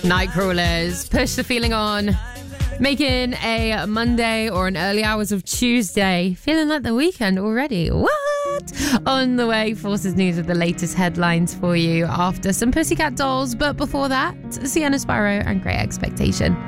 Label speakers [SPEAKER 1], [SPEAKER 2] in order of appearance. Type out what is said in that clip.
[SPEAKER 1] Nightcrawlers, push the feeling on. Making a Monday or an early hours of Tuesday feeling like the weekend already. What? On the way, Forces News with the latest headlines for you after some Pussycat Dolls. But before that, Sienna Sparrow and Great Expectation.